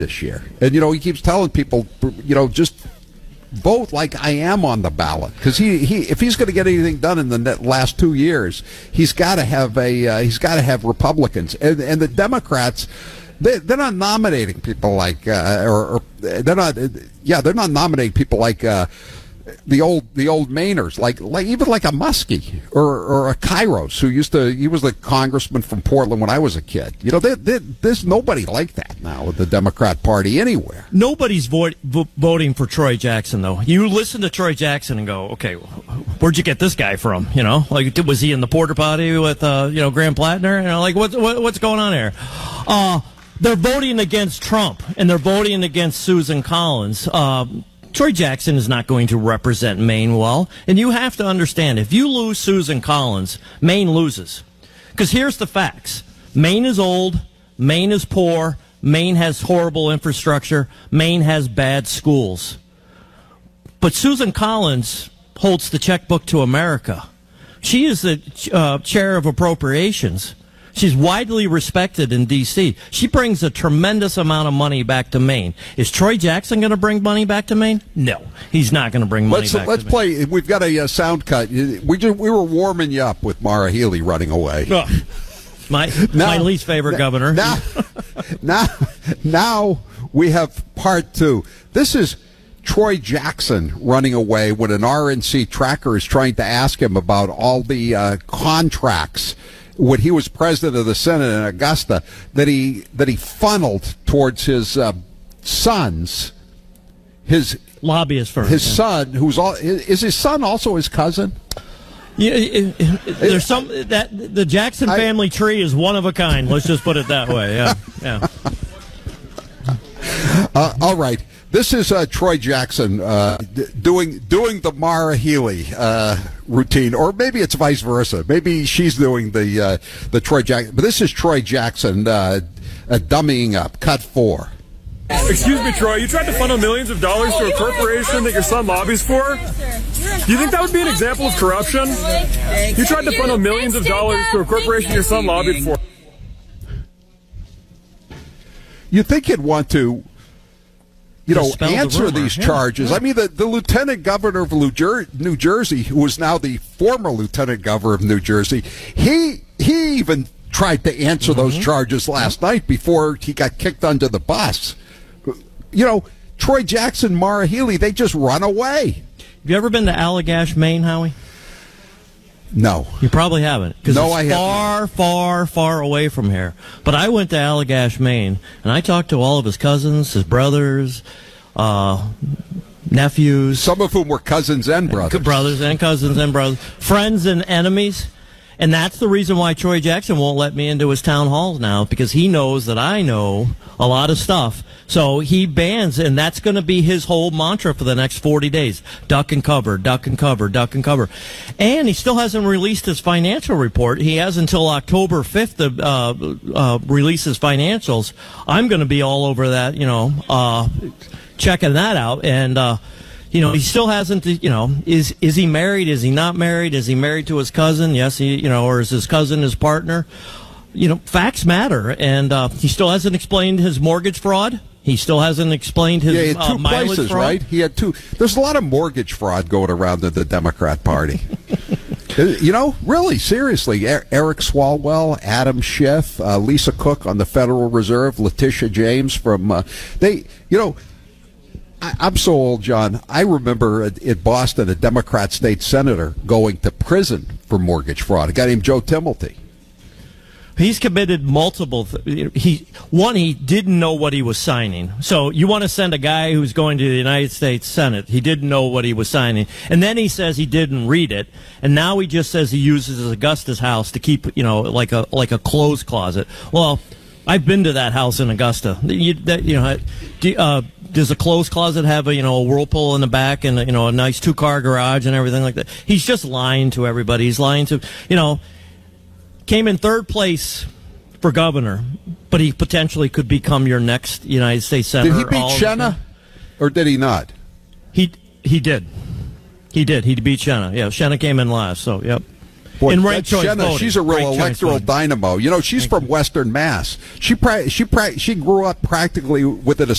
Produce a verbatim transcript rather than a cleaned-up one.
this year. And, you know, he keeps telling people, you know, just vote like I am on the ballot. Because he, he, if he's going to get anything done in the net last two years, he's got to have a, uh, he's got to have Republicans. And, and the Democrats, they, they're not nominating people like, uh, or, or they're not, yeah, they're not nominating people like, uh, the old the old Mainers, like like even like a Muskie or or a Kairos, who used to he was the congressman from Portland when I was a kid. You know, they, they, there's nobody like that now with the Democrat Party anywhere. Nobody's vo- vo- voting for Troy Jackson, though. You listen to Troy Jackson and go, okay, where'd you get this guy from? You know, like was he in the porta potty with uh, you know Graham Plattner? You know, like what's what, what's going on here? Uh, they're voting against Trump and they're voting against Susan Collins. Um, Troy Jackson is not going to represent Maine well, and you have to understand, if you lose Susan Collins, Maine loses. Because here's the facts. Maine is old, Maine is poor, Maine has horrible infrastructure, Maine has bad schools. But Susan Collins holds the checkbook to America. She is the uh, chair of appropriations. She's widely respected in D C. She brings a tremendous amount of money back to Maine. Is Troy Jackson going to bring money back to Maine? No, he's not going to bring money let's, back let's to Maine. Let's play. We've got a uh, sound cut. We just, we were warming you up with Maura Healey running away. Oh, my now, my least favorite now, governor. Now, now, now we have part two. This is Troy Jackson running away when an R N C tracker is trying to ask him about all the uh, contracts when he was president of the Senate in Augusta that he that he funneled towards his uh, sons, his lobbyist firm. His yeah. son, who's all is his son also his cousin? Yeah, it, it, there's some that the Jackson I, family tree is one of a kind. Let's just put it that way. Yeah, yeah. Uh, all right. This is uh, Troy Jackson uh, d- doing doing the Maura Healey uh, routine, or maybe it's vice versa. Maybe she's doing the uh, the Troy Jackson. But this is Troy Jackson uh, uh, dummying up. Cut four. Excuse me, Troy. You tried to funnel millions of dollars to a corporation that your son lobbies for? Do you think that would be an example of corruption? You tried to funnel millions of dollars to a corporation your son lobbied for. You think you'd want to, you know, answer the these yeah. charges. Yeah. I mean, the, the lieutenant governor of New, Jer- New Jersey, who is now the former lieutenant governor of New Jersey, he he even tried to answer mm-hmm. those charges last night before he got kicked under the bus. You know, Troy Jackson, Maura Healey, they just run away. Have you ever been to Allagash, Maine, Howie? No. You probably haven't. Because no, it's I far, haven't. far, far away from here. But I went to Allagash, Maine, and I talked to all of his cousins, his brothers, uh, nephews. Some of whom were cousins and brothers. Brothers and cousins and brothers. Friends and enemies. And that's the reason why Troy Jackson won't let me into his town halls now, because he knows that I know a lot of stuff. So he bans, and that's going to be his whole mantra for the next forty days. Duck and cover, duck and cover, duck and cover. And he still hasn't released his financial report. He has until October fifth to uh, uh, release his financials. I'm going to be all over that, you know, uh, checking that out. And, uh, you know, he still hasn't, you know, is is he married? Is he not married? Is he married to his cousin? Yes, he, you know, or is his cousin his partner? You know, facts matter. And uh, he still hasn't explained his mortgage fraud. He still hasn't explained his yeah, he had two uh, mileage places, fraud. right? He had two. There's a lot of mortgage fraud going around in the Democrat Party. You know, really, seriously. Er- Eric Swalwell, Adam Schiff, uh, Lisa Cook on the Federal Reserve, Letitia James from, uh, they, you know, I, I'm so old, John. I remember at, at Boston, a Democrat state senator going to prison for mortgage fraud. A guy named Joe Timmelty. He's committed multiple. Th- he one, he didn't know what he was signing. So you want to send a guy who's going to the United States Senate? He didn't know what he was signing, and then he says he didn't read it, and now he just says he uses his Augusta's house to keep, you know, like a like a clothes closet. Well, I've been to that house in Augusta. You, that, you know, do, uh, does a clothes closet have a you know a whirlpool in the back and you know a nice two car garage and everything like that? He's just lying to everybody. He's lying to you know. Came in third place for governor, but he potentially could become your next United States senator. Did he beat Shenna, or did he not? He he did. He did. He beat Shenna. Yeah, Shenna came in last. So, yep. Boy, in ranked that's choice Jenna, voting. she's a real Ranked choice electoral voting. dynamo. You know, she's from Western Mass. She pra- she pra- she grew up practically within a